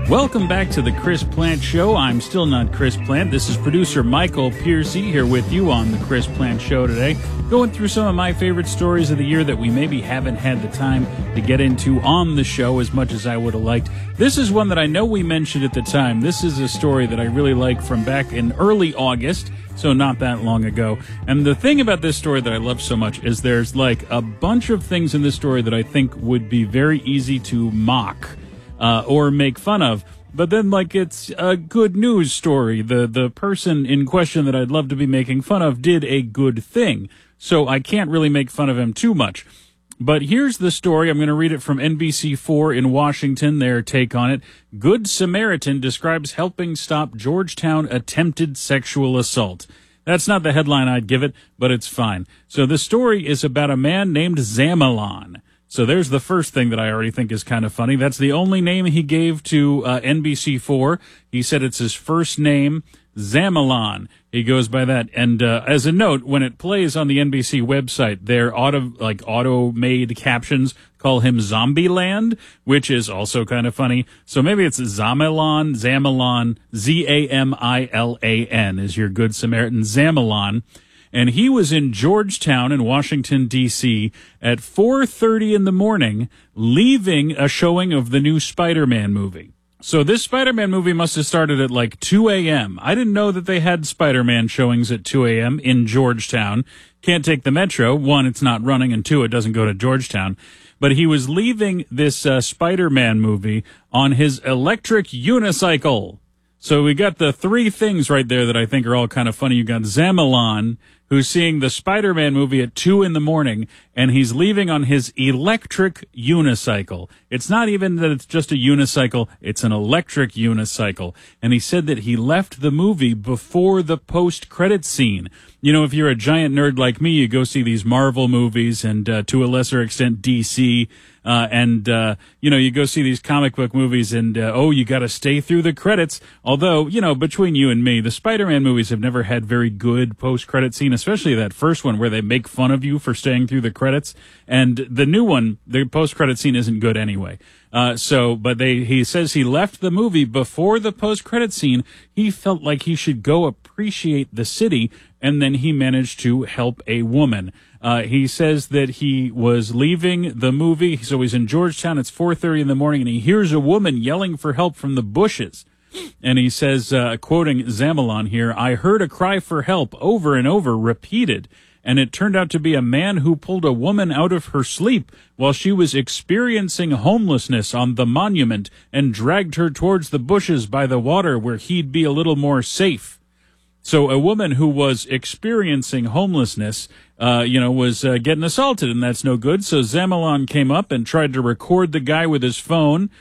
Welcome back to the Chris Plant Show. I'm still not Chris Plant. This is producer Michael Piercy here with you on the Chris Plant Show today, going through some of my favorite stories of the year that we maybe haven't had the time to get into on the show as much as I would have liked. This is one that I know we mentioned at the time. This is a story that I really like from back in early August, so not that long ago. And the thing about this story that I love so much is there's like a bunch of things in this story that I think would be very easy to mock or make fun of. But then, like, it's a good news story. The person in question that I'd love to be making fun of did a good thing. So I can't really make fun of him too much. But here's the story. I'm going to read it from NBC4 in Washington, their take on it. Good Samaritan describes helping stop Georgetown attempted sexual assault. That's not the headline I'd give it, but it's fine. So the story is about a man named Zamalon. So there's the first thing that I already think is kind of funny. That's the only name he gave to NBC4. He said it's his first name, Zamalon. He goes by that. And as a note, when it plays on the NBC website, their auto-made captions call him Zombieland, which is also kind of funny. So maybe it's Zamalon, Z-A-M-I-L-A-N is your Good Samaritan, Zamalon. And he was in Georgetown in Washington, D.C. at 4:30 in the morning, leaving a showing of the new Spider-Man movie. So this Spider-Man movie must have started at like 2 a.m. I didn't know that they had Spider-Man showings at 2 a.m. in Georgetown. Can't take the Metro. One, it's not running, and two, it doesn't go to Georgetown. But he was leaving this Spider-Man movie on his electric unicycle. So we got the three things right there that I think are all kind of funny. You got Zamalon, who's seeing the Spider-Man movie at 2 in the morning, and he's leaving on his electric unicycle. It's not even that it's just a unicycle, it's an electric unicycle. And he said that he left the movie before the post-credit scene. You know, if you're a giant nerd like me, you go see these Marvel movies and to a lesser extent DC, you go see these comic book movies and, you got to stay through the credits. Although, between you and me, the Spider-Man movies have never had very good post-credit scene, especially that first one where they make fun of you for staying through the credits. And the new one, the post-credit scene isn't good anyway. He says he left the movie before the post-credit scene. He felt like he should go appreciate the city, and then he managed to help a woman. He says that he was leaving the movie, so he's in Georgetown, it's 4:30 in the morning, and he hears a woman yelling for help from the bushes. And he says, quoting Zamalon here, "I heard a cry for help over and over, repeated, and it turned out to be a man who pulled a woman out of her sleep while she was experiencing homelessness on the monument and dragged her towards the bushes by the water where he'd be a little more safe." So a woman who was experiencing homelessness, was getting assaulted, and that's no good. So Zamalon came up and tried to record the guy with his phone,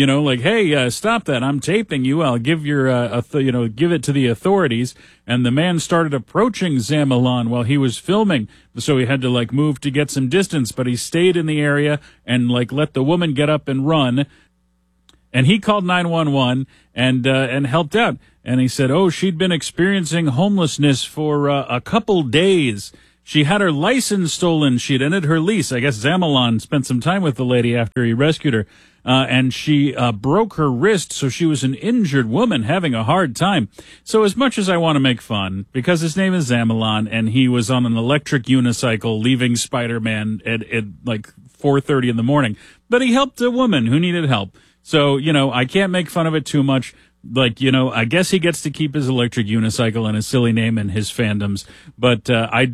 hey, stop that. I'm taping you. I'll give give it to the authorities. And the man started approaching Zamalon while he was filming. So he had to move to get some distance, but he stayed in the area and let the woman get up and run. And he called 911 and helped out. And he said, she'd been experiencing homelessness for a couple days. She had her license stolen. She'd ended her lease. I guess Zamalon spent some time with the lady after he rescued her. And she broke her wrist, so she was an injured woman having a hard time. So as much as I want to make fun, because his name is Zamalon, and he was on an electric unicycle leaving Spider-Man at 4:30 in the morning, but he helped a woman who needed help. So, I can't make fun of it too much. I guess he gets to keep his electric unicycle and his silly name and his fandoms. But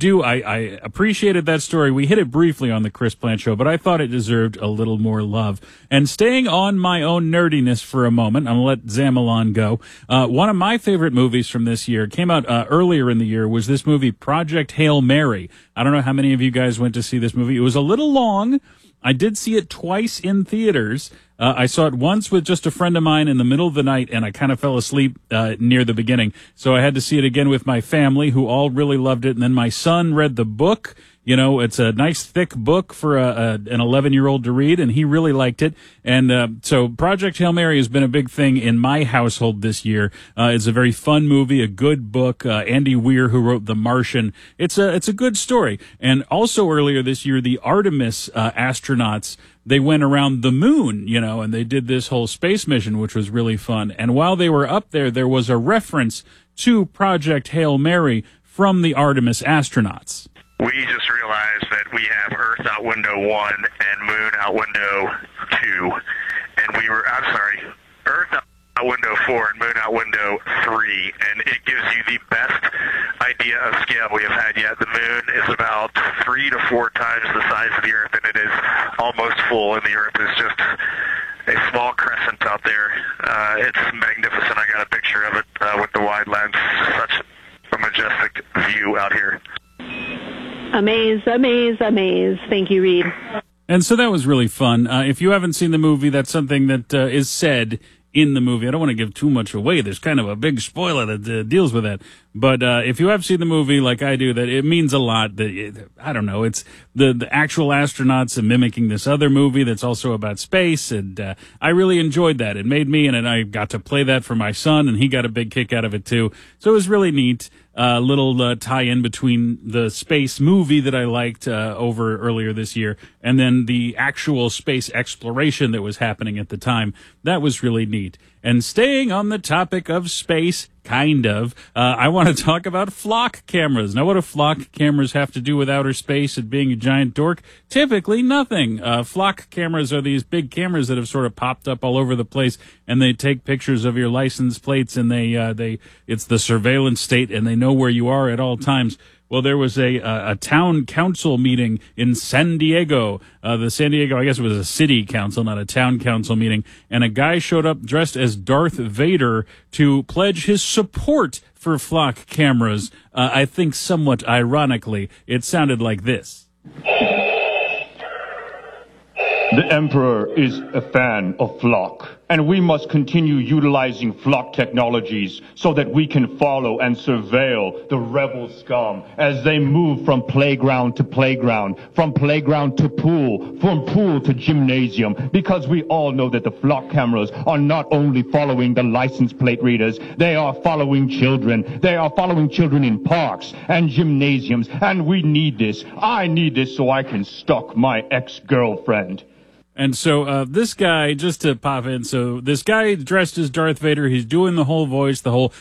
I appreciated that story. We hit it briefly on the Chris Plant Show, but I thought it deserved a little more love. And staying on my own nerdiness for a moment, I'm going to let Zamalon go. One of my favorite movies from this year, came out earlier in the year, was this movie Project Hail Mary. I don't know how many of you guys went to see this movie. It was a little long. I did see it twice in theaters. I saw it once with just a friend of mine in the middle of the night, and I kind of fell asleep near the beginning. So I had to see it again with my family, who all really loved it. And then my son read the book. You know, it's a nice thick book for an 11-year-old to read, and he really liked it. And so Project Hail Mary has been a big thing in my household this year. It's a very fun movie, a good book. Andy Weir, who wrote The Martian, it's a good story. And also earlier this year, the Artemis astronauts, they went around the moon, you know, and they did this whole space mission, which was really fun. And while they were up there, there was a reference to Project Hail Mary from the Artemis astronauts. We just realized that we have Earth out window 1 and Moon out window 2. And Earth out window 4 and Moon out window 3. And it gives you the best idea of scale we have had yet. The Moon is about 3 to 4 times the size of the Earth, and it is almost full, and the Earth is just a small crescent out there. It's magnificent. I got a picture of it with the wide lens. Such a majestic view out here. Amaze, amaze, amaze. Thank you, Reed. And so that was really fun. If you haven't seen the movie, that's something that is said in the movie. I don't want to give too much away. There's kind of a big spoiler that deals with that. But if you have seen the movie like I do, that it means a lot. I don't know. It's the actual astronauts and mimicking this other movie that's also about space. And I really enjoyed that. It made me, and I got to play that for my son, and he got a big kick out of it too. So it was really neat. Little tie-in between the space movie that I liked over earlier this year and then the actual space exploration that was happening at the time. That was really neat. And staying on the topic of space, kind of, I want to talk about flock cameras. Now, what do flock cameras have to do with outer space and being a giant dork? Typically nothing. Flock cameras are these big cameras that have sort of popped up all over the place, and they take pictures of your license plates, and it's the surveillance state, and they know where you are at all times. Well, there was a town council meeting in San Diego. The San Diego, I guess it was a city council, not a town council meeting. And a guy showed up dressed as Darth Vader to pledge his support for flock cameras. I think somewhat ironically, it sounded like this. The Emperor is a fan of flock, and we must continue utilizing flock technologies so that we can follow and surveil the rebel scum as they move from playground to playground, from playground to pool, from pool to gymnasium, because we all know that the flock cameras are not only following the license plate readers, they are following children. They are following children in parks and gymnasiums, and we need this. I need this so I can stalk my ex-girlfriend. And so this guy, just to pop in, so this guy dressed as Darth Vader, he's doing the whole voice, the whole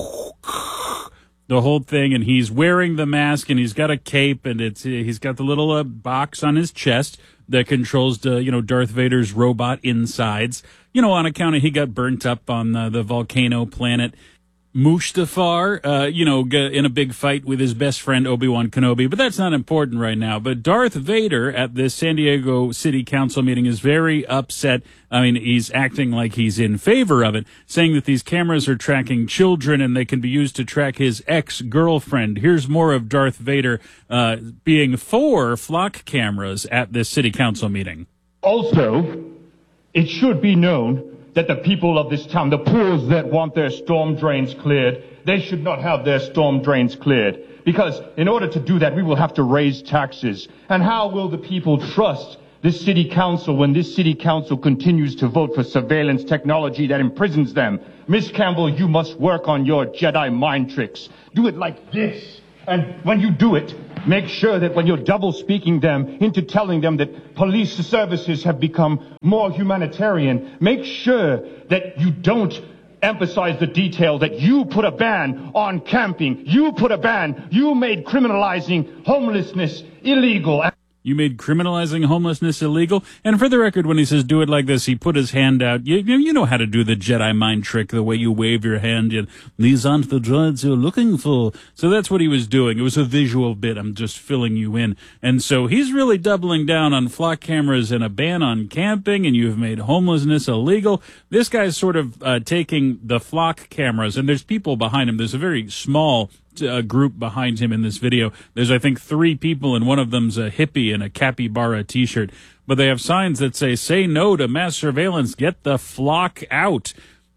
thing, and he's wearing the mask, and he's got a cape, and he's got the little box on his chest that controls Darth Vader's robot insides. On account of he got burnt up on the volcano planet Mustafar, in a big fight with his best friend Obi-Wan Kenobi, but that's not important right now. But Darth Vader at this San Diego City Council meeting is very upset. I mean, he's acting like he's in favor of it, saying that these cameras are tracking children and they can be used to track his ex-girlfriend. Here's more of Darth Vader being for flock cameras at this City Council meeting. Also, it should be known that the people of this town, the pools that want their storm drains cleared, they should not have their storm drains cleared. Because in order to do that, we will have to raise taxes. And how will the people trust this city council when this city council continues to vote for surveillance technology that imprisons them? Miss Campbell, you must work on your Jedi mind tricks. Do it like this. And when you do it, make sure that when you're double-speaking them into telling them that police services have become more humanitarian, make sure that you don't emphasize the detail that you put a ban on camping. You made criminalizing homelessness illegal. You made criminalizing homelessness illegal. And for the record, when he says do it like this, he put his hand out. You know how to do the Jedi mind trick, the way you wave your hand. These aren't the droids you're looking for. So that's what he was doing. It was a visual bit. I'm just filling you in. And so he's really doubling down on flock cameras and a ban on camping, and you've made homelessness illegal. This guy's sort of taking the flock cameras, and there's people behind him. There's a very small group behind him in this video. There's, I think, 3 people, and one of them's a hippie in a capybara t-shirt. But they have signs that say no to mass surveillance, get the flock out.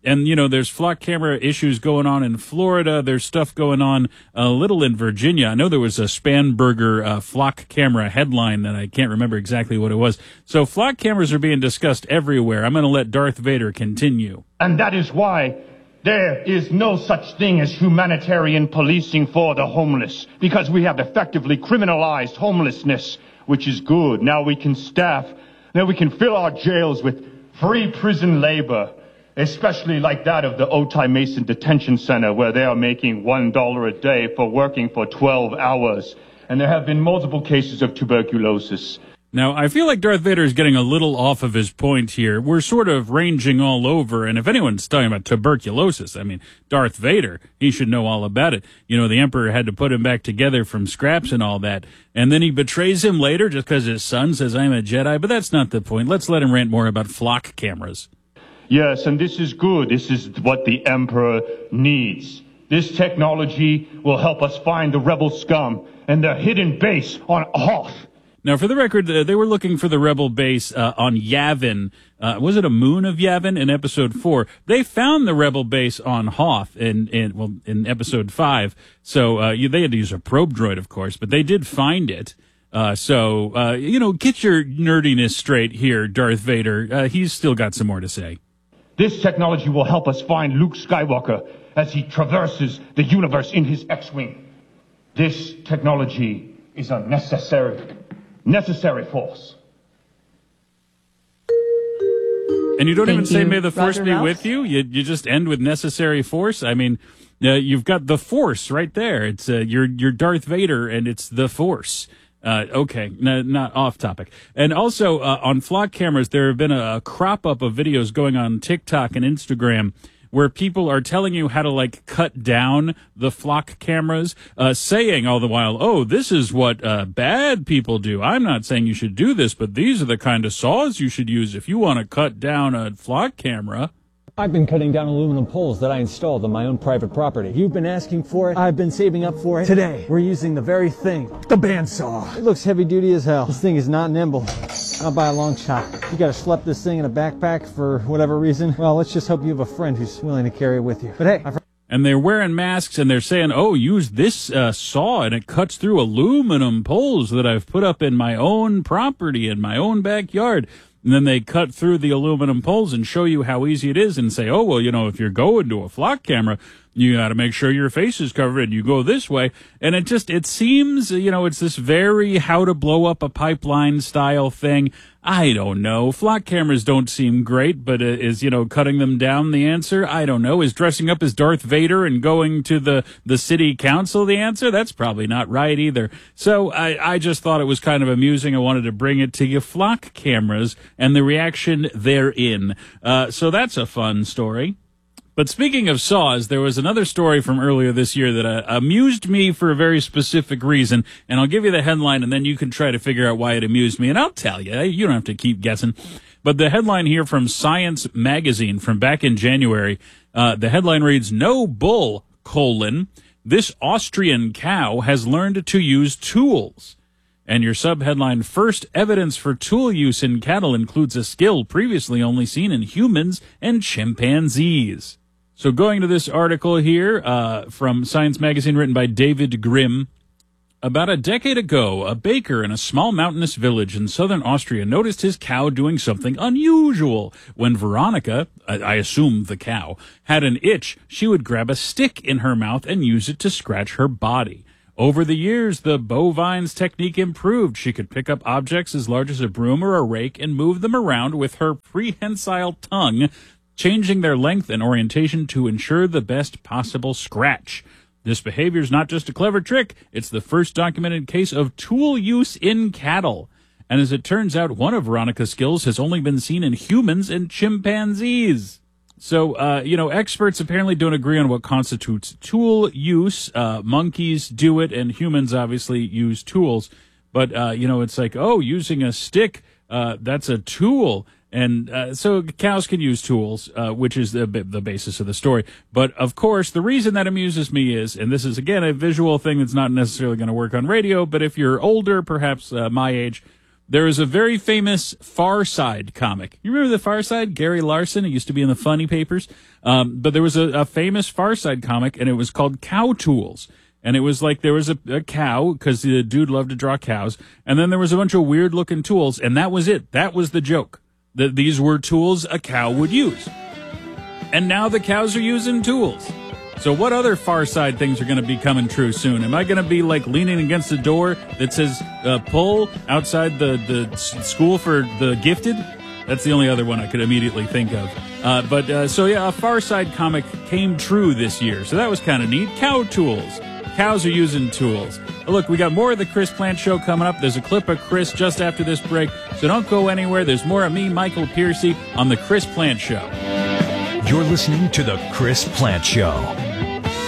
And, there's flock camera issues going on in Florida. There's stuff going on a little in Virginia. I know there was a Spanberger flock camera headline that I can't remember exactly what it was. So flock cameras are being discussed everywhere. I'm going to let Darth Vader continue. And that is why there is no such thing as humanitarian policing for the homeless, because we have effectively criminalized homelessness, which is good. Now we can fill our jails with free prison labor, especially like that of the Otay Mason Detention Center, where they are making $1 a day for working for 12 hours. And there have been multiple cases of tuberculosis. Now, I feel like Darth Vader is getting a little off of his point here. We're sort of ranging all over, and if anyone's talking about tuberculosis, I mean, Darth Vader, he should know all about it. The Emperor had to put him back together from scraps and all that, and then he betrays him later just because his son says, I'm a Jedi, but that's not the point. Let's let him rant more about flock cameras. Yes, and this is good. This is what the Emperor needs. This technology will help us find the rebel scum and their hidden base on Hoth. Now, for the record, they were looking for the rebel base on Yavin. Was it a moon of Yavin in episode 4? They found the rebel base on Hoth in episode 5. So they had to use a probe droid, of course, but they did find it. So get your nerdiness straight here, Darth Vader. He's still got some more to say. This technology will help us find Luke Skywalker as he traverses the universe in his X-Wing. This technology is a necessary force. And you don't even say, may the force Roger be Ralph? with you? You just end with necessary force? I mean, you've got the force right there. It's you're Darth Vader, and it's the force. Okay, not off topic. And also, on flock cameras, there have been a crop up of videos going on TikTok and Instagram where people are telling you how to, cut down the flock cameras, saying all the while, oh, this is what bad people do. I'm not saying you should do this, but these are the kind of saws you should use if you want to cut down a flock camera. I've been cutting down aluminum poles that I installed on my own private property. You've been asking for it. I've been saving up for it. Today, we're using the very thing, the bandsaw. It looks heavy duty as hell. This thing is not nimble. Not by a long shot. You gotta schlep this thing in a backpack for whatever reason. Well, let's just hope you have a friend who's willing to carry it with you. But hey, And they're wearing masks, and they're saying, oh, use this saw, and it cuts through aluminum poles that I've put up in my own property, in my own backyard. And then they cut through the aluminum poles and show you how easy it is and say, oh, well, if you're going to a flock camera, you got to make sure your face is covered and you go this way. And it seems, it's this very how to blow up a pipeline style thing. I don't know. Flock cameras don't seem great, but is, cutting them down the answer? I don't know. Is dressing up as Darth Vader and going to the city council the answer? That's probably not right either. So I just thought it was kind of amusing. I wanted to bring it to you. Flock cameras and the reaction therein. So that's a fun story. But speaking of saws, there was another story from earlier this year that amused me for a very specific reason, and I'll give you the headline, and then you can try to figure out why it amused me, and I'll tell you. You don't have to keep guessing. But the headline here from Science Magazine from back in January, the headline reads, No bull, this Austrian cow has learned to use tools. And your subheadline, First evidence for tool use in cattle includes a skill previously only seen in humans and chimpanzees. So going to this article here from Science Magazine written by David Grimm. About a decade ago, a baker in a small mountainous village in southern Austria noticed his cow doing something unusual. When Veronica, I assume the cow, had an itch, she would grab a stick in her mouth and use it to scratch her body. Over the years, the bovine's technique improved. She could pick up objects as large as a broom or a rake and move them around with her prehensile tongue, changing their length and orientation to ensure the best possible scratch. This behavior is not just a clever trick, it's the first documented case of tool use in cattle. And as it turns out, one of Veronica's skills has only been seen in humans and chimpanzees. So, experts apparently don't agree on what constitutes tool use. Monkeys do it, and humans obviously use tools. But, it's like, using a stick, that's a tool. And so cows can use tools, which is the basis of the story. But, of course, the reason that amuses me is, and this is, again, a visual thing that's not necessarily going to work on radio, but if you're older, perhaps my age, There is a very famous Far Side comic. You remember the Far Side? Gary Larson. It used to be in the funny papers. But there was a famous Far Side comic, and it was called Cow Tools. And it was like there was a cow, because the dude loved to draw cows. And then there was a bunch of weird-looking tools, and that was it. That was the joke. That these were tools a cow would use. And now the cows are using tools. So what other Far Side things are going to be coming true soon? Am I going to be like leaning against a door that says pull outside the school for the gifted? That's the only other one I could immediately think of. So a Far Side comic came true this year. So that was kind of neat. Cow tools. Cows are using tools. Look, we got more of the Chris Plant Show coming up. There's a clip of Chris just after this break. So don't go anywhere. There's more of me, Michael Piercy, on the Chris Plant Show. You're listening to the Chris Plant Show.